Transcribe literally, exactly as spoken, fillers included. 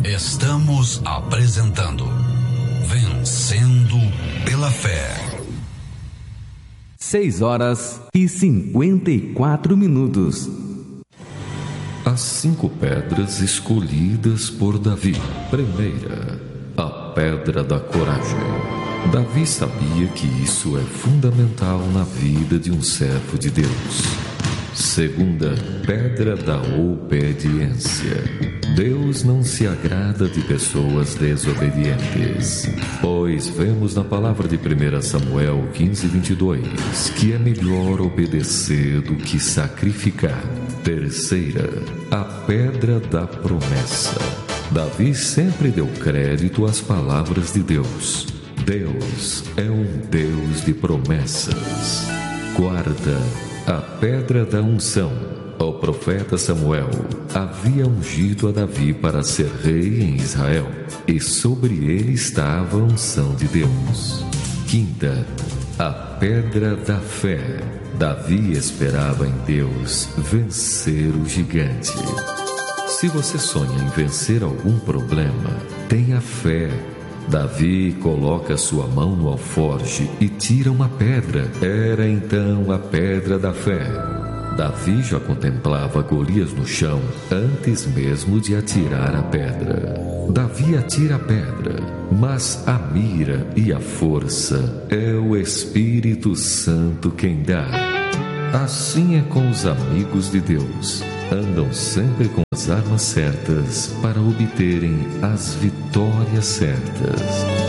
Estamos apresentando Vencendo pela Fé. Seis horas e cinquenta e quatro minutos. As cinco pedras escolhidas por Davi. Primeira, a pedra da coragem. Davi sabia que isso é fundamental na vida de um servo de Deus. Segunda, pedra da obediência. Deus não se agrada de pessoas desobedientes, pois vemos na palavra de primeiro Samuel quinze, vinte e dois, que é melhor obedecer do que sacrificar. Terceira, a pedra da promessa. Davi sempre deu crédito às palavras de Deus. Deus é um Deus de promessas. Quarta, a pedra da unção. O profeta Samuel havia ungido a Davi para ser rei em Israel, e sobre ele estava a unção de Deus. Quinta, a pedra da fé. Davi esperava em Deus vencer o gigante. Se você sonha em vencer algum problema, tenha fé. Davi coloca sua mão no alforje e tira uma pedra. Era então a pedra da fé. Davi já contemplava Golias no chão antes mesmo de atirar a pedra. Davi atira a pedra, mas a mira e a força é o Espírito Santo quem dá. Assim é com os amigos de Deus. Andam sempre com as armas certas para obterem as vitórias certas.